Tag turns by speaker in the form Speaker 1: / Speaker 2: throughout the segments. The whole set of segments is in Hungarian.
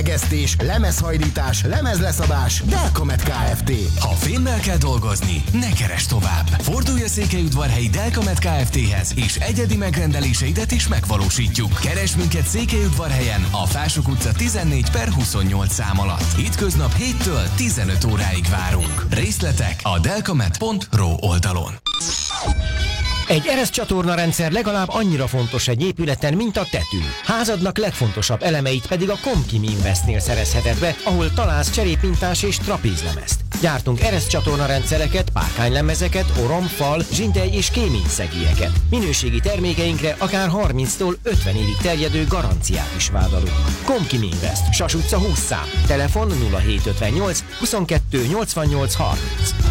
Speaker 1: lemezszerkesztés, lemezhajlítás, lemezleszabás, Delkamet Kft.
Speaker 2: Ha fémmel kell dolgozni, ne keresd tovább. Fordulj a Székelyudvarhelyi Delkamet Kft-hez, és egyedi megrendeléseidet is megvalósítjuk. Keresd minket Székelyudvarhelyen, a Fások utca 14/28 szám alatt. Hétköznap 7-től 15 óráig várunk. Részletek a delkamet.ro oldalon.
Speaker 3: Egy ereszcsatorna rendszer legalább annyira fontos egy épületen, mint a tető. Házadnak legfontosabb elemeit pedig a Comkim Investnél szerezheted be, ahol találsz cserépmintás és trapézlemezt. Gyártunk ereszcsatorna rendszereket, pákánylemezeket, orom, fal, zsindely és kéményszegélyeket. Minőségi termékeinkre akár 30-tól 50 évig terjedő garanciát is vállalunk. Comkim Invest, Sas utca 20 szám. Telefon 0758 22 88 30.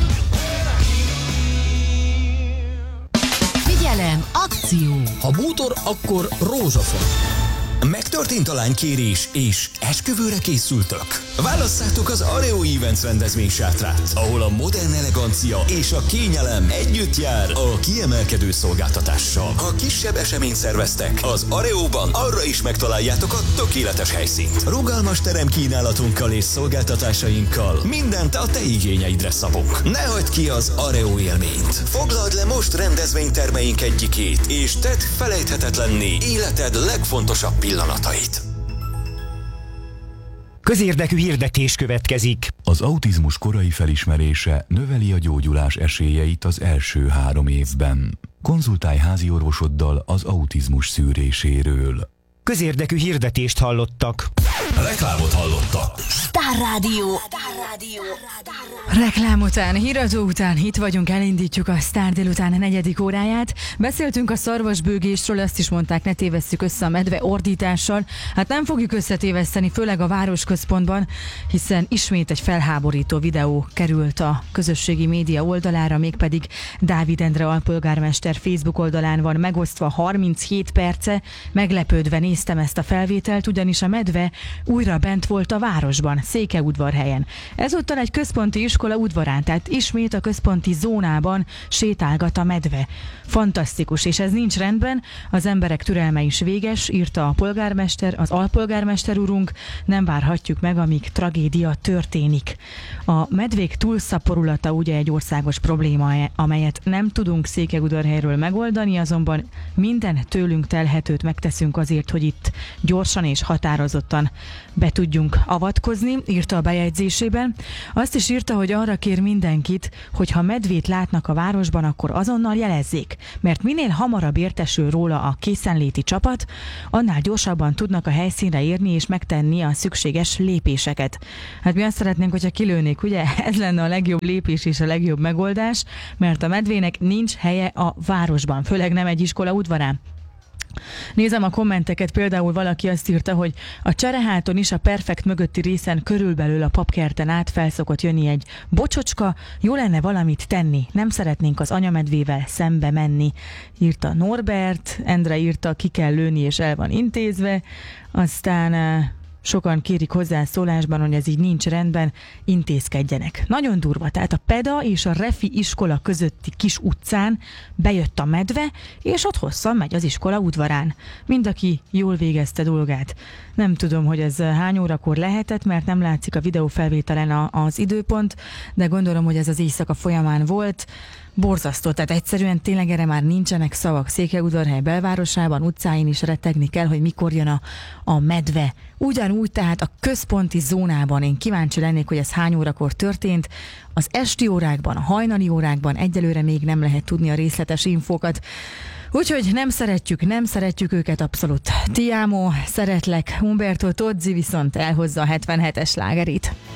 Speaker 4: Figyelem, akció!
Speaker 5: Ha bútor, akkor rózsafon. Megtörtént a lánykérés, és esküvőre készültök? Válasszátok az Areo Events rendezvénysátrát, ahol a modern elegancia és a kényelem együtt jár a kiemelkedő szolgáltatással. Ha kisebb eseményt szerveztek, az Areóban arra is megtaláljátok a tökéletes helyszínt. Rugalmas teremkínálatunkkal és szolgáltatásainkkal mindent a te igényeidre szabunk. Ne hagyd ki az Areo élményt. Foglald le most rendezvénytermeink egyikét, és tedd felejthetetlenné életed legfontosabb pillanatait.
Speaker 3: Közérdekű hirdetés következik.
Speaker 6: Az autizmus korai felismerése növeli a gyógyulás esélyeit az első 3 évben. Konzultálj házi orvosoddal az autizmus szűréséről.
Speaker 3: Közérdekű hirdetést hallottak.
Speaker 2: Reklámot hallottak.
Speaker 4: Sztár Rádió.
Speaker 7: Reklám után, híradó után itt vagyunk, elindítjuk a Sztár délután 4. óráját. Beszéltünk a szarvasbőgésről, azt is mondták, ne tévesszük össze a medve ordítással. Hát nem fogjuk összetéveszteni, főleg a városközpontban, hiszen ismét egy felháborító videó került a közösségi média oldalára, mégpedig Dávid Endre alpolgármester Facebook oldalán van megosztva 37 perce. Meglepődve néztem ezt a felvételt, ugyanis a medve újra bent volt a városban, Székelyudvarhelyen. Ezúttal egy központi iskola udvarán, tehát ismét a központi zónában sétálgat a medve. Fantasztikus, és ez nincs rendben, az emberek türelme is véges, írta a polgármester, az alpolgármester urunk, nem várhatjuk meg, amíg tragédia történik. A medvék túlszaporulata ugye egy országos probléma, amelyet nem tudunk Székelyudvarhelyről megoldani, azonban minden tőlünk telhetőt megteszünk azért, hogy itt gyorsan és határozottan be tudjunk avatkozni, írta a bejegyzésében. Azt is írta, hogy arra kér mindenkit, hogy ha medvét látnak a városban, akkor azonnal jelezzék, mert minél hamarabb értesül róla a készenléti csapat, annál gyorsabban tudnak a helyszínre érni és megtenni a szükséges lépéseket. Hát mi azt szeretnénk, hogyha kilőnék, ugye? Ez lenne a legjobb lépés és a legjobb megoldás, mert a medvének nincs helye a városban, főleg nem egy iskola udvarán. Nézem a kommenteket, például valaki azt írta, hogy a Csereháton is a Perfekt mögötti részen körülbelül a Papkerten át felszokott jönni egy bocsocska, jó lenne valamit tenni, nem szeretnénk az anyamedvével szembe menni, írta Norbert, Endre írta, ki kell lőni és el van intézve, aztán sokan kérik hozzászólásban, hogy ez így nincs rendben, intézkedjenek. Nagyon durva, tehát a Peda és a Refi iskola közötti kis utcán bejött a medve, és ott hosszan megy az iskola udvarán. Mindaki jól végezte dolgát. Nem tudom, hogy ez hány órakor lehetett, mert nem látszik a videófelvételen az időpont, de gondolom, hogy ez az éjszaka folyamán volt. Borzasztó, tehát egyszerűen tényleg erre már nincsenek szavak. Székelyudvarhely belvárosában, utcáin is rettegni kell, hogy mikor jön a medve. Ugyanúgy tehát a központi zónában én kíváncsi lennék, hogy ez hány órakor történt. Az esti órákban, a hajnali órákban egyelőre még nem lehet tudni a részletes infókat. Úgyhogy nem szeretjük őket abszolút. Ti amo, szeretlek, Umberto Tozzi viszont elhozza a 77-es slágerét.